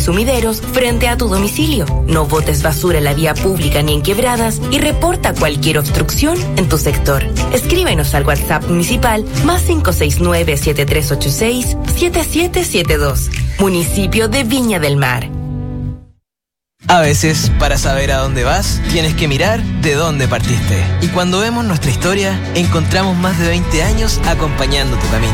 sumideros frente a tu domicilio. No botes basura en la vía pública ni en quebradas y reporta cualquier obstrucción en tu sector. Escríbenos al WhatsApp municipal +569 7386 7772. Municipio de Viña del Mar. A veces, para saber a dónde vas, tienes que mirar de dónde partiste. Y cuando vemos nuestra historia, encontramos más de 20 años acompañando tu camino.